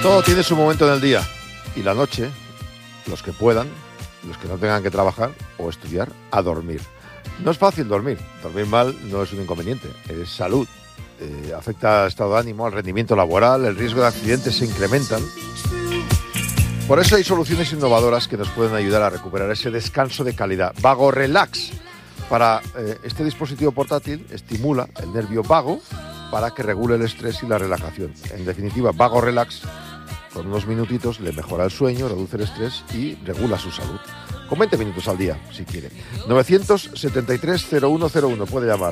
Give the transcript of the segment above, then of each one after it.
Todo tiene su momento en el día y la noche, los que puedan, los que no tengan que trabajar o estudiar, a dormir. No es fácil dormir. Dormir mal no es un inconveniente, es salud. Afecta al estado de ánimo, al rendimiento laboral, el riesgo de accidentes se incrementan. Por eso hay soluciones innovadoras que nos pueden ayudar a recuperar ese descanso de calidad. Vago Relax. Para este dispositivo portátil estimula el nervio vago para que regule el estrés y la relajación. En definitiva, Vago Relax, con unos minutitos, le mejora el sueño, reduce el estrés y regula su salud. Con 20 minutos al día, si quiere. 973-0101, puede llamar.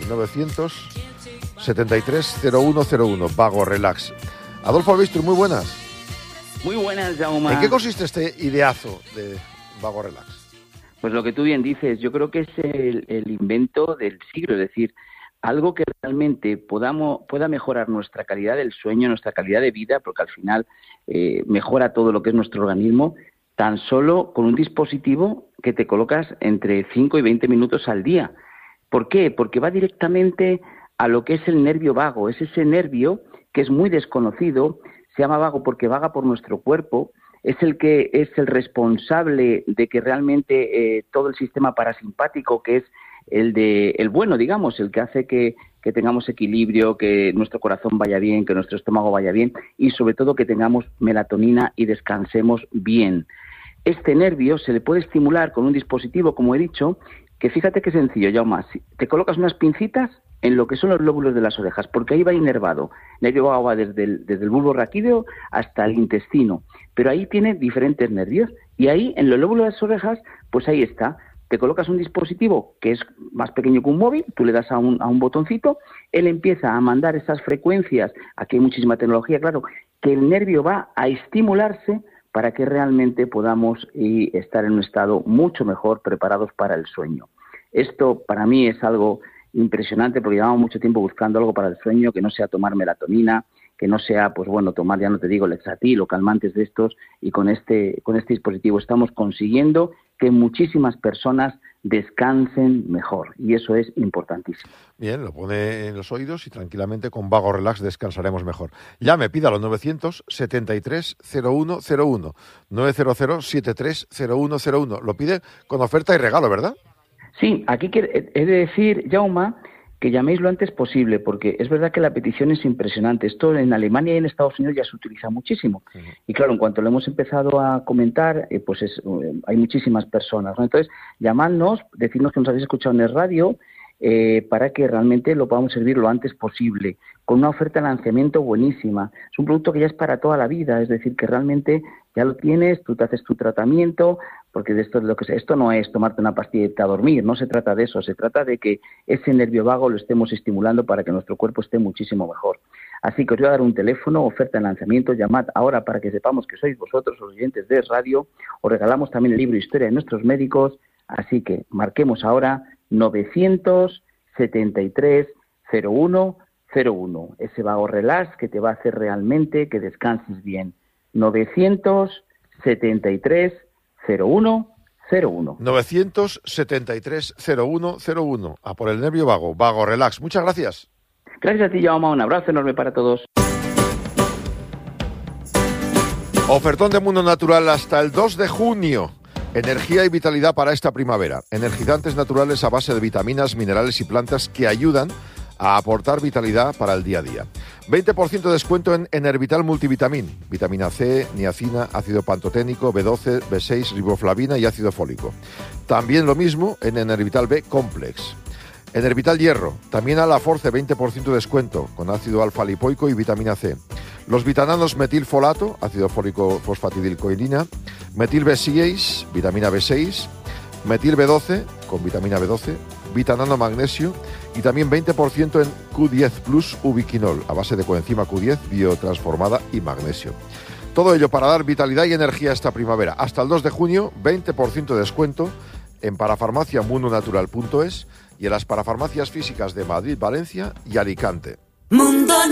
973-0101, Vago Relax. Adolfo Albistro, muy buenas. Muy buenas, Jaume. ¿En qué consiste este ideazo de Vago Relax? Pues lo que tú bien dices, yo creo que es el invento del siglo, es decir, algo que realmente pueda mejorar nuestra calidad del sueño, nuestra calidad de vida, porque al final mejora todo lo que es nuestro organismo, tan solo con un dispositivo que te colocas entre 5 y 20 minutos al día. ¿Por qué? Porque va directamente a lo que es el nervio vago, es ese nervio que es muy desconocido, se llama vago porque vaga por nuestro cuerpo, es el que es el responsable de que realmente todo el sistema parasimpático, que es el bueno, digamos, el que hace que tengamos equilibrio, que nuestro corazón vaya bien, que nuestro estómago vaya bien y sobre todo que tengamos melatonina y descansemos bien. Este nervio se le puede estimular con un dispositivo, como he dicho, que fíjate qué sencillo, Jaume, te colocas unas pincitas en lo que son los lóbulos de las orejas, porque ahí va inervado. El nervio vago va desde el bulbo raquídeo hasta el intestino, pero ahí tiene diferentes nervios y ahí en los lóbulos de las orejas, pues ahí está. Te colocas un dispositivo que es más pequeño que un móvil, tú le das a un botoncito, él empieza a mandar esas frecuencias, aquí hay muchísima tecnología, claro, que el nervio va a estimularse para que realmente podamos estar en un estado mucho mejor preparados para el sueño. Esto para mí es algo impresionante porque llevamos mucho tiempo buscando algo para el sueño que no sea tomar melatonina, que no sea, pues bueno, tomar, ya no te digo, Lexatil o calmantes de estos, y con este dispositivo estamos consiguiendo que muchísimas personas descansen mejor, y eso es importantísimo. Bien, lo pone en los oídos y tranquilamente con Vago Relax descansaremos mejor. Llame, pídalo, 900-73-0101, 900-73-0101. Lo pide con oferta y regalo, ¿verdad? Sí, aquí he de decir, Jaume, que llaméis lo antes posible, porque es verdad que la petición es impresionante. Esto en Alemania y en Estados Unidos ya se utiliza muchísimo. Uh-huh. Y claro, en cuanto lo hemos empezado a comentar, hay muchísimas personas, ¿no? Entonces, llamadnos, decirnos que nos habéis escuchado en el radio, para que realmente lo podamos servir lo antes posible, con una oferta de lanzamiento buenísima. Es un producto que ya es para toda la vida, es decir, que realmente ya lo tienes, tú te haces tu tratamiento, porque de esto es lo que esto no es tomarte una pastilla y irte a dormir, no se trata de eso, se trata de que ese nervio vago lo estemos estimulando para que nuestro cuerpo esté muchísimo mejor. Así que os voy a dar un teléfono, oferta de lanzamiento, llamad ahora para que sepamos que sois vosotros, los oyentes de radio, os regalamos también el libro Historia de nuestros médicos, así que marquemos ahora 973-0101, ese Vago Relax que te va a hacer realmente que descanses bien. 973-0101. 973-0101. A por el nervio vago. Vago Relax. Muchas gracias. Gracias a ti, Jaume. Un abrazo enorme para todos. Ofertón de Mundo Natural hasta el 2 de junio. Energía y vitalidad para esta primavera. Energizantes naturales a base de vitaminas, minerales y plantas que ayudan a aportar vitalidad para el día a día. 20% de descuento en Enervital Multivitamin, vitamina C, niacina, ácido pantoténico, B12, B6, riboflavina y ácido fólico. También lo mismo en Enervital B Complex. Enervital Hierro, también a la Force 20% de descuento con ácido alfa-lipoico y vitamina C. Los vitananos metilfolato, ácido fólico fosfatidilcoinina, metil B6, vitamina B6, metil B12 con vitamina B12, vitanano magnesio y también 20% en Q10 Plus ubiquinol a base de coenzima Q10 biotransformada y magnesio. Todo ello para dar vitalidad y energía esta primavera. Hasta el 2 de junio, 20% de descuento en parafarmaciamundonatural.es y en las parafarmacias físicas de Madrid, Valencia y Alicante. Mundo